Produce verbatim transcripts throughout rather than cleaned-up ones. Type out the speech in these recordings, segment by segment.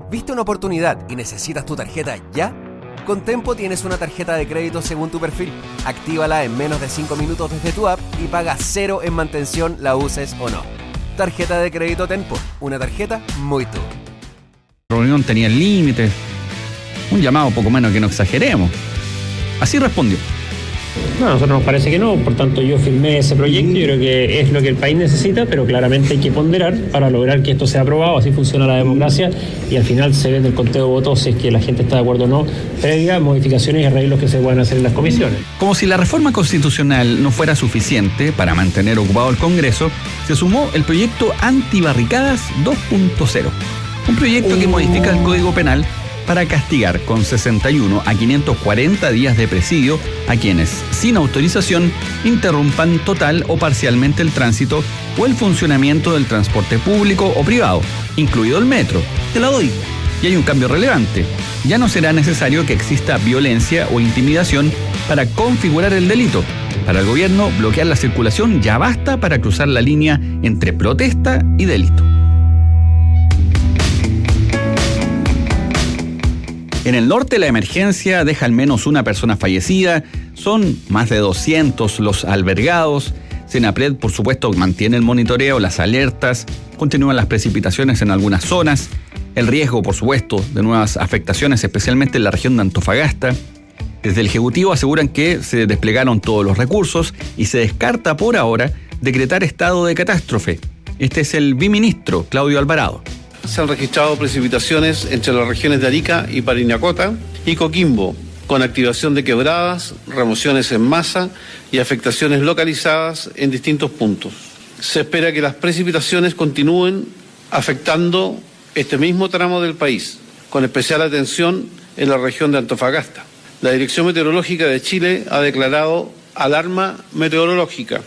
¿Viste una oportunidad y necesitas tu tarjeta ya? Con Tempo tienes una tarjeta de crédito según tu perfil. Actívala en menos de cinco minutos desde tu app y paga cero en mantención, la uses o no. Tarjeta de crédito Tempo, una tarjeta muy tú. La reunión tenía límites, un llamado poco menos que no exageremos. Así respondió. No, a nosotros nos parece que no, por tanto yo firmé ese proyecto, yo creo que es lo que el país necesita, pero claramente hay que ponderar para lograr que esto sea aprobado, así funciona la democracia y al final se ve en el conteo de votos si es que la gente está de acuerdo o no, previa modificaciones y arreglos que se puedan hacer en las comisiones. Como si la reforma constitucional no fuera suficiente para mantener ocupado el Congreso, se sumó el proyecto Antibarricadas dos punto cero, un proyecto que modifica el Código Penal para castigar con sesenta y uno a quinientos cuarenta días de presidio a quienes, sin autorización, interrumpan total o parcialmente el tránsito o el funcionamiento del transporte público o privado, incluido el metro. Te la doy. Y hay un cambio relevante. Ya no será necesario que exista violencia o intimidación para configurar el delito. Para el gobierno, bloquear la circulación ya basta para cruzar la línea entre protesta y delito. En el norte la emergencia deja al menos una persona fallecida, son más de doscientos los albergados. Senapred, por supuesto, mantiene el monitoreo, las alertas, continúan las precipitaciones en algunas zonas, el riesgo, por supuesto, de nuevas afectaciones, especialmente en la región de Antofagasta. Desde el Ejecutivo aseguran que se desplegaron todos los recursos y se descarta por ahora decretar estado de catástrofe. Este es el viceministro Claudio Alvarado. Se han registrado precipitaciones entre las regiones de Arica y Parinacota y Coquimbo, con activación de quebradas, remociones en masa y afectaciones localizadas en distintos puntos. Se espera que las precipitaciones continúen afectando este mismo tramo del país, con especial atención en la región de Antofagasta. La Dirección Meteorológica de Chile ha declarado alarma meteorológica.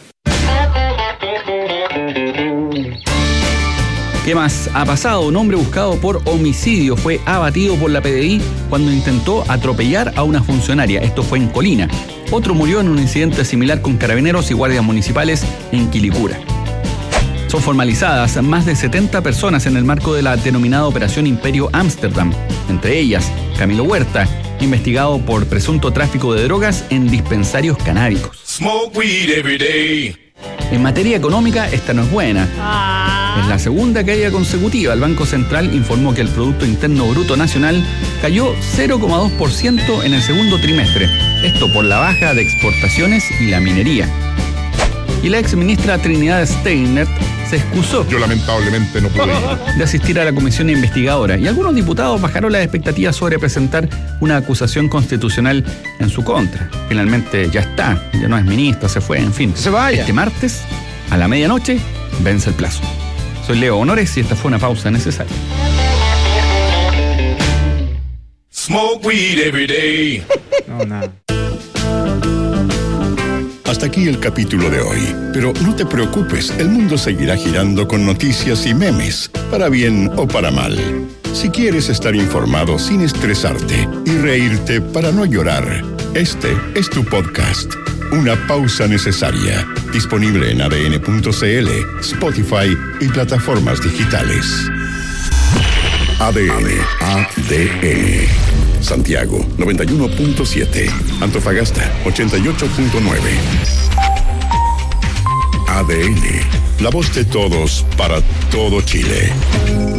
¿Qué más ha pasado? Un hombre buscado por homicidio fue abatido por la P D I cuando intentó atropellar a una funcionaria. Esto fue en Colina. Otro murió en un incidente similar con carabineros y guardias municipales en Quilicura. Son formalizadas más de setenta personas en el marco de la denominada Operación Imperio Ámsterdam. Entre ellas, Camilo Huerta, investigado por presunto tráfico de drogas en dispensarios canábicos. Smoke weed every day. En materia económica, esta no es buena. Es la segunda caída consecutiva. El Banco Central informó que el Producto Interno Bruto Nacional cayó cero coma dos por ciento en el segundo trimestre. Esto por la baja de exportaciones y la minería. Y la exministra Trinidad Steiner se excusó. Yo lamentablemente no pude ir. De asistir a la comisión investigadora. Y algunos diputados bajaron las expectativas sobre presentar una acusación constitucional en su contra. Finalmente ya está, ya no es ministra, se fue, en fin. Se vaya. Este martes, a la medianoche, vence el plazo. Soy Leo Honores y esta fue una pausa necesaria. Smoke weed every day. No, nada. Hasta aquí el capítulo de hoy, pero no te preocupes, el mundo seguirá girando con noticias y memes, para bien o para mal. Si quieres estar informado sin estresarte y reírte para no llorar, este es tu podcast, Una Pausa Necesaria, disponible en A D N punto C L, Spotify y plataformas digitales. A D N, A D N. Santiago, noventa y uno punto siete. Antofagasta, ochenta y ocho punto nueve. A D N, la voz de todos para todo Chile.